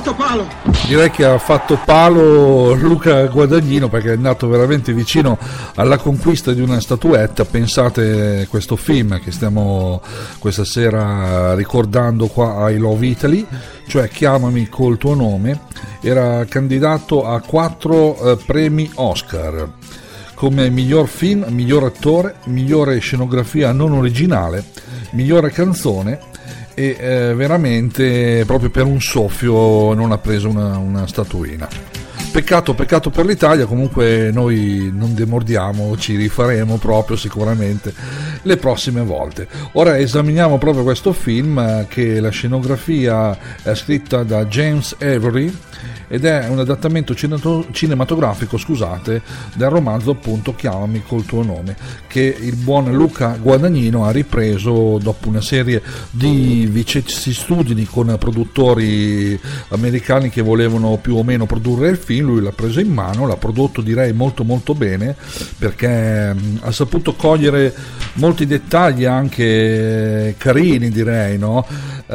fatto palo? Direi che ha fatto palo Luca Guadagnino, perché è andato veramente vicino alla conquista di una statuetta. Pensate, questo film che stiamo questa sera ricordando qua a I Love Italy, cioè Chiamami col tuo nome, era candidato a 4 premi Oscar come miglior film, miglior attore, migliore scenografia non originale, migliore canzone, e veramente proprio per un soffio non ha preso una statuina. Peccato per l'Italia. Comunque noi non demordiamo, ci rifaremo proprio sicuramente le prossime volte. Ora esaminiamo proprio questo film, che la scenografia è scritta da James Avery ed è un adattamento cinematografico, del romanzo appunto Chiamami col tuo nome, che il buon Luca Guadagnino ha ripreso dopo una serie di vicissitudini con produttori americani che volevano più o meno produrre il film. Lui l'ha preso in mano, l'ha prodotto direi molto molto bene, perché ha saputo cogliere molti dettagli anche carini, direi, no?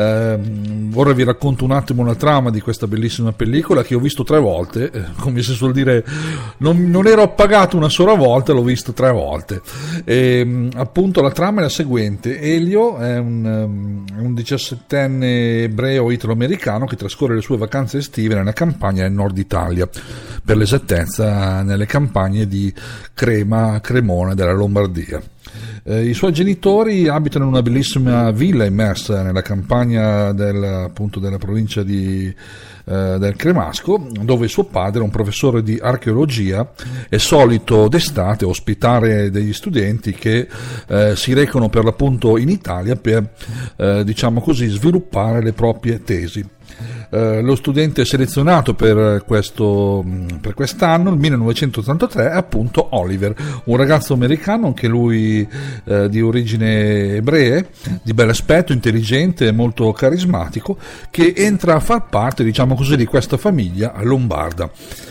Ora vi racconto un attimo la trama di questa bellissima pellicola che ho visto 3 volte, come si suol dire, non ero appagato una sola volta, l'ho visto 3 volte. Appunto la trama è la seguente: Elio è un 17enne ebreo italo-americano che trascorre le sue vacanze estive nella campagna del nord Italia, per l'esattezza nelle campagne di Cremona della Lombardia. I suoi genitori abitano in una bellissima villa immersa nella campagna della provincia del Cremasco, dove suo padre, un professore di archeologia, è solito d'estate ospitare degli studenti che si recano per l'appunto in Italia per diciamo così sviluppare le proprie tesi. Lo studente selezionato per quest'anno, il 1983, è appunto Oliver, un ragazzo americano, anche lui di origine ebree, di bell'aspetto, intelligente e molto carismatico, che entra a far parte, diciamo così, di questa famiglia lombarda.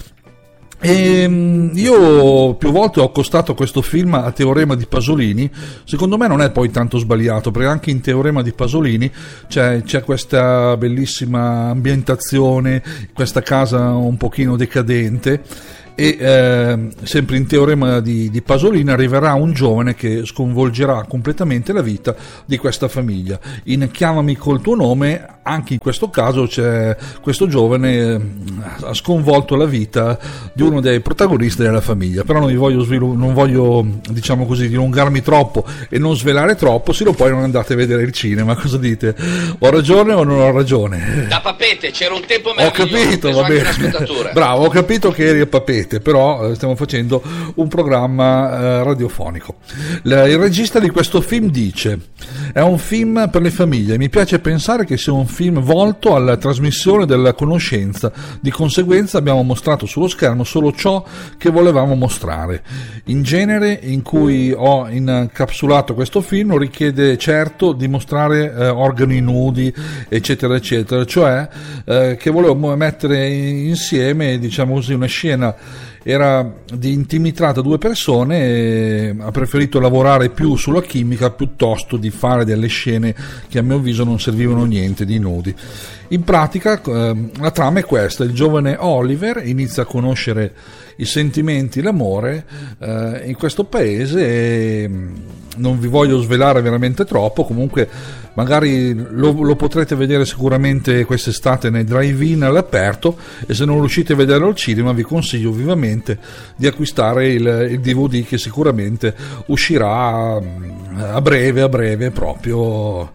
E io più volte ho accostato questo film a Teorema di Pasolini. Secondo me non è poi tanto sbagliato, perché anche in Teorema di Pasolini c'è questa bellissima ambientazione, questa casa un pochino decadente. E sempre in Teorema di Pasolini arriverà un giovane che sconvolgerà completamente la vita di questa famiglia. In Chiamami col tuo nome, anche in questo caso, c'è questo giovane ha sconvolto la vita di uno dei protagonisti della famiglia. Però non voglio diciamo così dilungarmi troppo e non svelare troppo, se no poi non andate a vedere il cinema. Cosa dite? Ho ragione o non ho ragione? Da Papete, c'era un tempo meraviglioso. Ho capito, va bene. Bravo, ho capito che eri a Papete, però stiamo facendo un programma radiofonico. Il regista di questo film dice: è un film per le famiglie, mi piace pensare che sia un film volto alla trasmissione della conoscenza, di conseguenza abbiamo mostrato sullo schermo solo ciò che volevamo mostrare. In genere in cui ho incapsulato questo film richiede certo di mostrare organi nudi, eccetera eccetera, cioè che volevo mettere insieme, diciamo così, una scena era di intimità tra 2 persone, e ha preferito lavorare più sulla chimica piuttosto di fare delle scene che a mio avviso non servivano niente di nudi. In pratica la trama è questa: il giovane Oliver inizia a conoscere i sentimenti, l'amore in questo paese, e non vi voglio svelare veramente troppo. Comunque magari lo potrete vedere sicuramente quest'estate nei drive-in all'aperto, e se non riuscite a vederlo al cinema vi consiglio vivamente di acquistare il DVD, che sicuramente uscirà a breve proprio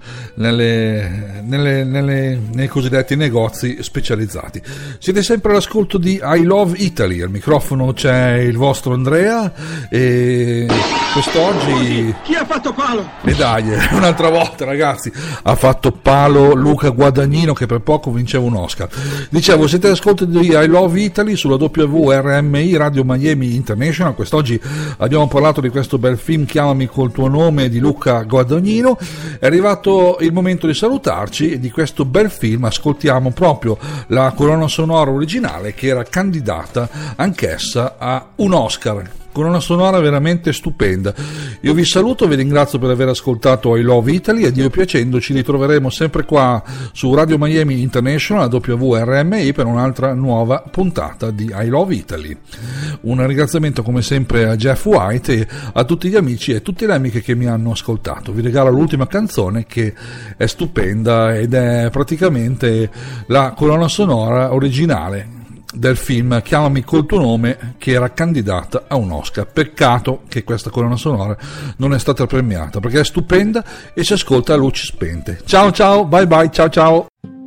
nei cosiddetti negozi specializzati. Siete sempre all'ascolto di I Love Italy, al microfono c'è il vostro Andrea, e quest'oggi Chi ha fatto palo? e dai, un'altra volta ragazzi, ha fatto palo Luca Guadagnino, che per poco vinceva un Oscar. Dicevo, siete all'ascolto di I Love Italy sulla WRMI Radio Miami International. Quest'oggi abbiamo parlato di questo bel film Chiamami col tuo nome di Luca Guadagnino. È arrivato il momento di salutarci, e di questo bel film ascoltiamo proprio la colonna sonora originale, che era candidata anch'essa a un Oscar. colonna sonora veramente stupenda. Io vi saluto, vi ringrazio per aver ascoltato I Love Italy e Dio piacendo ci ritroveremo sempre qua su Radio Miami International, WRMI, per un'altra nuova puntata di I Love Italy. Un ringraziamento come sempre a Jeff White e a tutti gli amici e tutte le amiche che mi hanno ascoltato. Vi regalo l'ultima canzone che è stupenda ed è praticamente la colonna sonora originale del film Chiamami col tuo nome, che era candidata a un Oscar. Peccato che questa colonna sonora non è stata premiata, perché è stupenda e si ascolta a luci spente. Ciao ciao, bye bye, ciao ciao.